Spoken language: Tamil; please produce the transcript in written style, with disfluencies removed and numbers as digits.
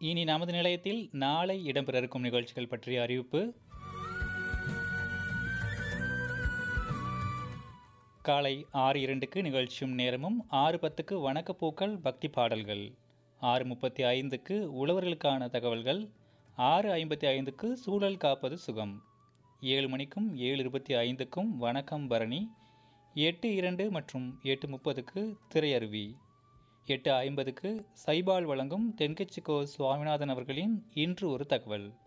இனி நமது நிலையத்தில் நாளை இடம்பெற இருக்கும் நிகழ்ச்சிகள் பற்றிய அறிவிப்பு. காலை 6:02க்கு நிகழ்ச்சியும் நேரமும், 6:10க்கு வணக்கப்பூக்கள் பக்தி பாடல்கள், 6:35க்கு உழவர்களுக்கான தகவல்கள், 6:55க்கு சூழல் காப்பது சுகம், 7 மணிக்கும் 7:25க்கும் வணக்கம் பரணி, 8:02 மற்றும் 8:30க்கு திரையருவி, 8:50க்கு சைபால் வழங்கும் தென்கட்சிக்கோ சுவாமிநாதன் அவர்களின் இன்று ஒரு தகவல்,